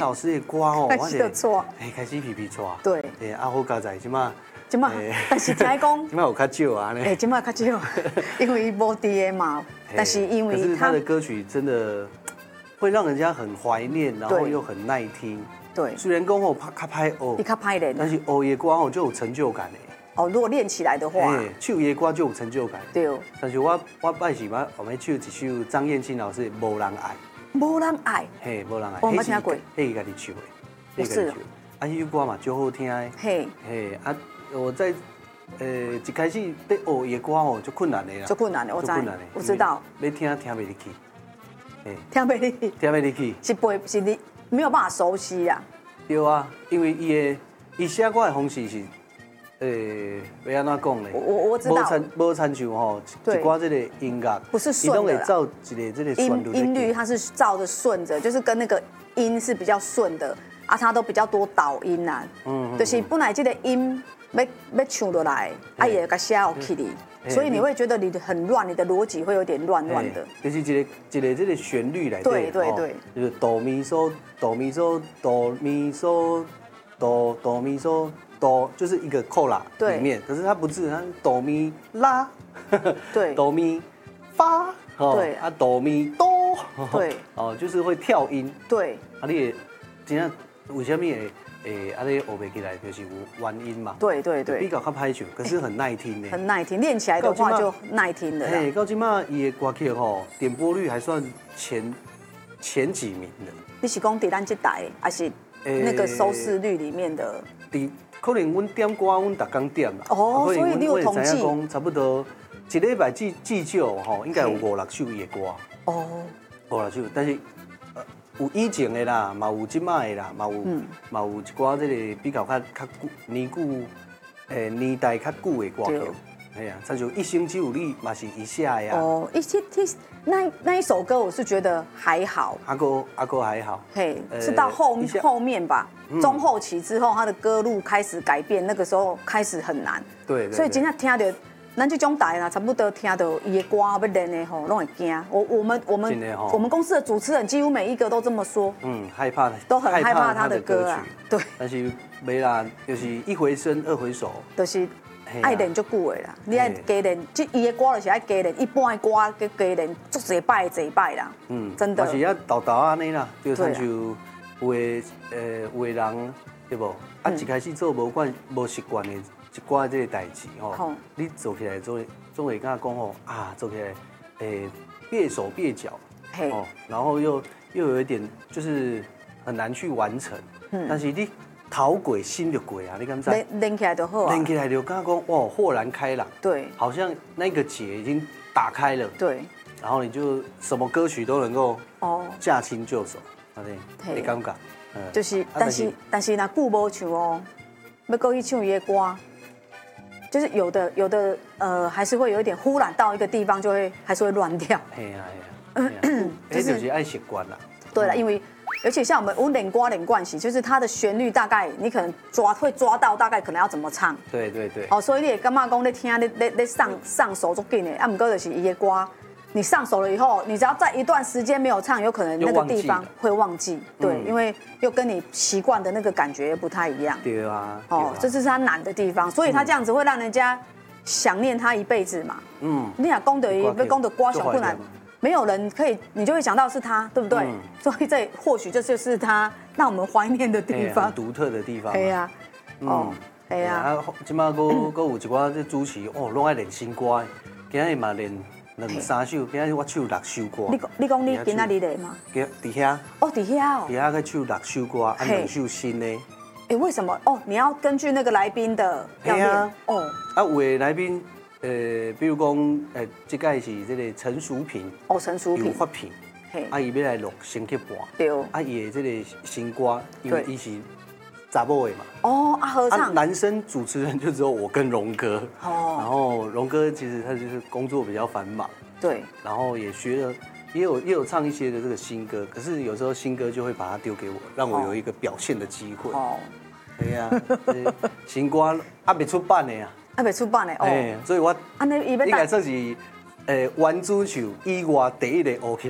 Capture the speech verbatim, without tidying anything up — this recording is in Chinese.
老师的歌哦， 开始就错， 哎，开始皮皮错。 对， 哎，啊好佳哉，即马， 即马，但是听讲， 即马有较少啊呢。 哎，即马较少，因为无滴的嘛。但是因为可是他的歌曲真的会让人家很怀念，然后又很耐听。 对， 虽然讲哦，拍较歹学， 你较歹练， 但是学的歌哦就有成就感诶。 哦，如果练起来的话， 哎，唱的歌就有成就感。 对。 但是我我拜时嘛，我们唱一首张燕青老师的《无人爱》。 无人爱。 嘿，无人爱。 我没听过。 嘿，家己唱的。 不是。 啊，迄首歌嘛，就好听的。 嘿。 嘿，啊，我在呃一开始在学伊的歌哦，就困难的啦。 就困难的，我知。 困难的， 我知道。 要听听袂入去。 嘿。听袂入去。 听袂入去。 是背是你没有办法熟悉啊。 对啊，因为伊的伊写歌的方式是。诶，要安怎讲呢？ 我我知道， 无参无参像吼，一寡这个音乐不是顺的啦， 照一个这个音音律它是照着顺着，就是跟那个音是比较顺的啊，它都比较多导音呐，嗯，就是本来这个音要要唱落来，啊也甲写有起哩，所以你会觉得你很乱，你的逻辑会有点乱乱的。 就是一个一个这个旋律来对对对， 就是哆咪嗦哆咪嗦哆咪嗦哆哆咪嗦。哆就是一个扣啦里面，可是它不是，它是哆咪拉， 对， 哆咪发， 对啊哆咪哆， 对， 哦就是会跳音， 对， 啊你也真正为什么会诶啊你学不起来，就是有原因嘛， 对对对， 比较较歹唱，可是很耐听呢， 很耐听，练起来的话就耐听的。 嘿，到今嘛伊的歌曲吼点播率还算前前几名的。 你是讲伫咱这台，还是那个收视率里面的？ 可能阮点歌，阮逐工点啦。 哦，所以你有统计？ 讲差不多一礼拜至至少吼，应该有五六首伊的歌。 哦， 五六首，但是有以前的啦，嘛有即摆的啦，嘛有嘛有一寡这个比较较较久年久诶年代较久的歌曲。哎呀，像就一生只有你嘛是一下呀。 哦，一些那那一首歌我是觉得还好。 阿哥阿哥还好。 嘿，是到后后面吧，中后期之后，他的歌路开始改变，那个时候开始很难。 对。 所以真正听到咱这种台啦，差不多听到伊的歌要练的吼，拢会惊。我我们我们我们公司的主持人几乎每一个都这么说。 嗯，害怕的。 都很害怕他的歌啊。对。 但是没啦，就是一回生二回熟。 就是。爱练足久的啦，你爱加练，即伊的歌就是爱加练，一般的歌加加练，足一摆一摆啦。嗯，真的。 嘛是啊，豆豆安尼啦，就像就有的呃有的人对不？啊，一开始做无惯无习惯的一寡这个代志吼，你做起来总总会感觉讲吼啊，做起来诶蹩手蹩脚，哦，然后又又有一点就是很难去完成，但是你。头过心就过啊！你敢知？ 练练起来就好啊。 练起来就刚刚讲哇，豁然开朗。 对。 好像那个结已经打开了。 对。 然后你就什么歌曲都能够哦驾轻就熟，啊对，你感觉？ 嗯。就是，但是但是那久无唱哦，要过去唱伊的歌，就是有的有的呃，还是会有一点忽然到一个地方就会还是会乱掉。 哎呀哎呀，这就是爱习惯啦。 对了，因为。而且像我们我练歌练惯习，就是它的旋律大概你可能抓会抓到大概可能要怎么唱。 对对对。 哦，所以你也干嘛讲你听你你你上上手足紧的，啊，唔过就是伊的歌，你上手了以后，你只要在一段时间没有唱，有可能那个地方会忘记。对，因为又跟你习惯的那个感觉不太一样。 对啊。 哦，这就是他难的地方，所以他这样子会让人家想念他一辈子嘛。嗯。你讲功德要功德歌上不难。没有人可以，你就会想到是他，对不对？嗯、所以这或许这就是他让我们怀念的地方， 独特的地方。 对呀，哦，对呀。 啊，今麦搁搁有一寡这主持哦，拢爱练新歌，今日嘛练两三首，今日我唱六首歌。 你你讲你今仔日练吗？ 伫遐。 哦，伫遐哦。 伫遐去唱六首歌，啊两首新的。 哎，为什么？哦，你要根据那个来宾的要练哦。 啊，有的来宾。呃，比如讲，呃，这个是这个陈淑萍， 哦，陈淑萍， 有发片，啊，伊要来录星期半， 对， 啊，伊的这个新歌，因为伊是查某的嘛， 哦，啊，合唱， 男生主持人就只有我跟荣哥，哦，然后荣哥其实他就是工作比较繁忙， 对， 然后也学了，也有也有唱一些的这个新歌，可是有时候新歌就会把它丢给我，让我有一个表现的机会，哦，对呀，新歌还没出版的呀。 还未出版的哦， 所以我安尼伊要应该算是诶原主唱以外第一个学起